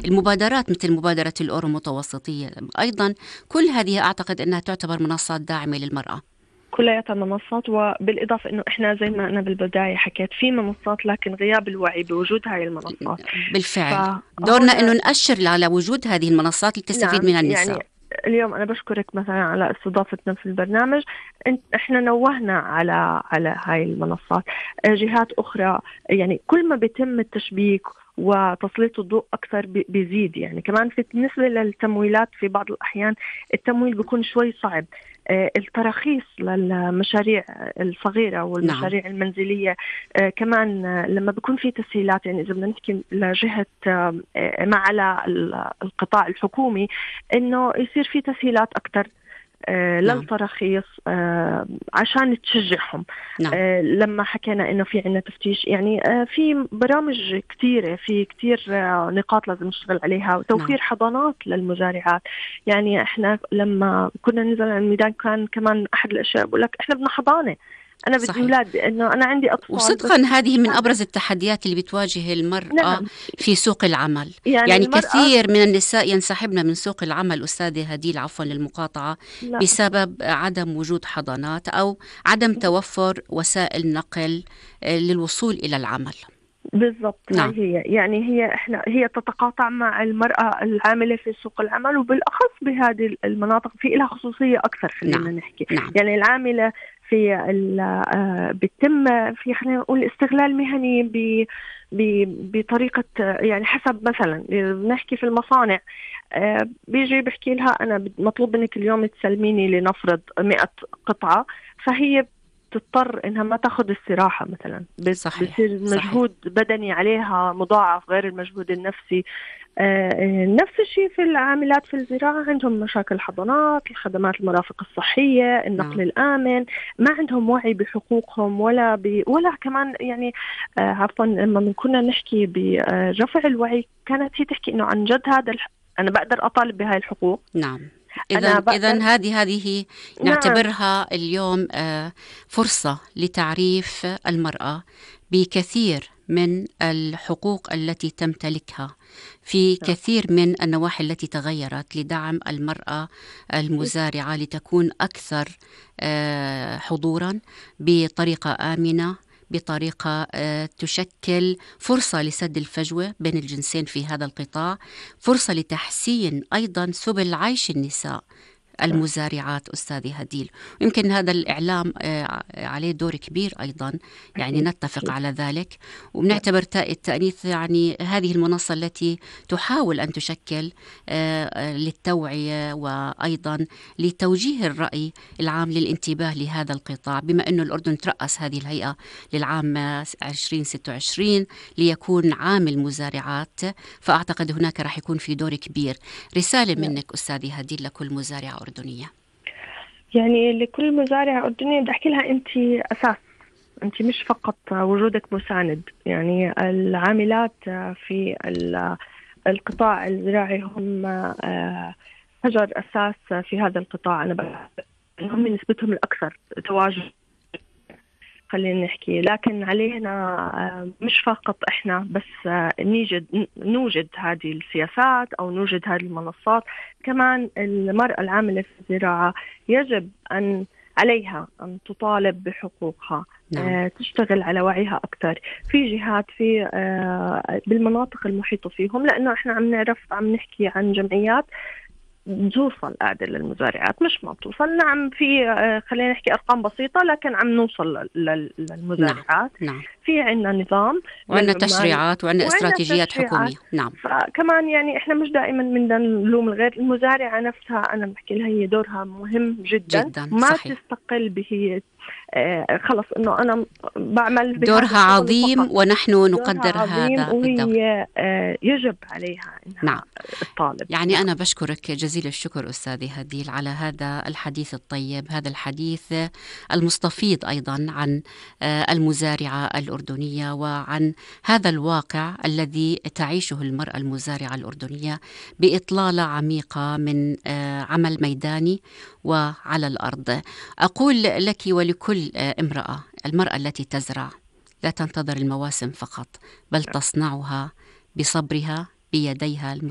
المبادرات مثل مبادرة الأورو متوسطية أيضا، كل هذه أعتقد أنها تعتبر منصات داعمة للمرأة. كلياتها منصات، وبالإضافة أنه إحنا زي ما أنا بالبداية حكيت في منصات، لكن غياب الوعي بوجود هاي المنصات. بالفعل دورنا أنه نأشر على وجود هذه المنصات لتستفيد منها النساء. يعني اليوم أنا بشكرك مثلا على استضافتنا في البرنامج. إحنا نوهنا على هاي المنصات. جهات أخرى يعني كل ما بيتم التشبيك وتسليط الضوء أكثر بيزيد. يعني كمان بالنسبة للتمويلات في بعض الأحيان التمويل بيكون شوي صعب. التراخيص للمشاريع الصغيرة والمشاريع المنزلية كمان لما بيكون في تسهيلات، يعني إذا بدنا نحكي لجهة مع على القطاع الحكومي إنه يصير في تسهيلات أكتر للتراخيص عشان تشجعهم. لما حكينا إنه في عنا تفتيش، يعني في برامج كتيرة، في كتير نقاط لازم نشتغل عليها، وتوفير حضانات للمزارعات. يعني إحنا لما كنا ننزل على الميدان كان كمان أحد الأشياء بقول لك إحنا بدنا حضانة، أنا بدي أولاد، إنه أنا عندي أطفال. وصدقا هذه من أبرز التحديات اللي بتواجه المرأة في سوق العمل. يعني كثير من النساء ينسحبن من سوق العمل أستاذة هديل، عفوا للمقاطعة، بسبب عدم وجود حضانات أو عدم توفر وسائل نقل للوصول إلى العمل. بالضبط. هي تتقاطع مع المرأة العاملة في سوق العمل، وبالأخص بهذه المناطق في لها خصوصية أكثر. خلينا نحكي يعني العاملة في بيتم في خلينا نقول استغلال مهني بطريقة، يعني حسب مثلا نحكي في المصانع بيجي بحكي لها أنا مطلوب منك اليوم تسلميني لنفرض 100 قطعة، فهي تضطر إنها ما تأخذ استراحة مثلا. بصير مجهود بدني عليها مضاعف غير المجهود النفسي. نفس الشيء في العاملات في الزراعة، عندهم مشاكل حضانات، الخدمات المرافق الصحية، النقل الآمن، ما عندهم وعي بحقوقهم ولا كمان يعني عفوا لما كنا نحكي برفع الوعي كانت هي تحكي إنه عن جد هذا أنا بقدر أطالب بهاي الحقوق. إذن هذه نعتبرها اليوم فرصة لتعريف المرأة بكثير من الحقوق التي تمتلكها في كثير من النواحي التي تغيرت لدعم المرأة المزارعة لتكون أكثر حضورا بطريقة آمنة، بطريقة تشكل فرصة لسد الفجوة بين الجنسين في هذا القطاع، فرصة لتحسين أيضا سبل عيش النساء المزارعات أستاذي هديل. ويمكن هذا الإعلام عليه دور كبير أيضا، يعني نتفق على ذلك، وبنعتبر التأنيث يعني هذه المنصة التي تحاول أن تشكل للتوعية وأيضا لتوجيه الرأي العام للانتباه لهذا القطاع، بما أنه الأردن ترأس هذه الهيئة للعام 2026 ليكون عام المزارعات، فأعتقد هناك راح يكون في دور كبير. رسالة منك أستاذي هديل لكل مزارعة أردنية. يعني لكل مزارعة أردنية بدي أحكي لها أنت أساس، أنت مش فقط وجودك مساند. يعني العاملات في القطاع الزراعي هم حجر أساس في هذا القطاع. أنا بقول هم نسبتهم الأكثر تواجد، خلينا نحكي، لكن علينا مش فقط إحنا بس نوجد هذه السياسات أو نوجد هذه المنصات. كمان المرأة العاملة في الزراعة يجب أن عليها أن تطالب بحقوقها. تشتغل على وعيها أكثر في جهات في بالمناطق المحيطة فيهم، لأنه إحنا عم نحكي عن جمعيات توصل قاعدة للمزارعات، مش ما توصل. نعم في خلينا نحكي أرقام بسيطة، لكن عم نوصل للمزارعات. في عنا نظام وعنا تشريعات وعنا استراتيجيات حكومية. فكمان يعني إحنا مش دائما من نلوم الغير. المزارعة نفسها أنا بحكي لها هي دورها مهم جدا ما تستقل به خلص إنه أنا بعمل دورها عظيم ونحن نقدر هذا، وهي يجب عليها إنها الطالب. يعني أنا بشكرك جزيل الشكر أستاذي هديل على هذا الحديث الطيب، هذا الحديث المستفيض أيضا عن المزارعة الأردنية وعن هذا الواقع الذي تعيشه المرأة المزارعة الأردنية بإطلالة عميقة من عمل ميداني وعلى الأرض. أقول لك ولكل امرأة، المرأة التي تزرع لا تنتظر المواسم فقط، بل تصنعها بصبرها بيديها